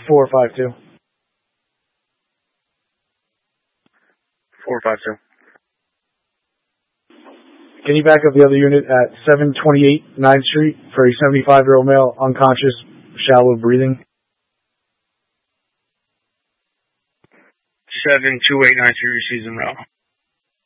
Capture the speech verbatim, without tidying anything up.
four five two. four five two. Can you back up the other unit at seven twenty-eight ninth Street for a seventy-five-year-old male, unconscious, shallow breathing? seven two eight nine Street receives en route.